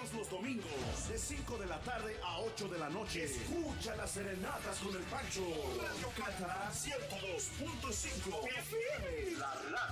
Todos los domingos, de 5 de la tarde a 8 de la noche. Escucha las serenatas con el Pancho. Radio Cata 102.5 FM. La